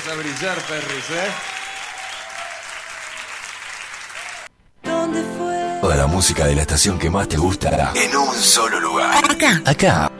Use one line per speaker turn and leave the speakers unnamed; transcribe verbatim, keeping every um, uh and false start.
a brillar, Ferris, ¿eh?
Toda la música de la estación que más te gustará en un solo lugar.
Acá.
Acá.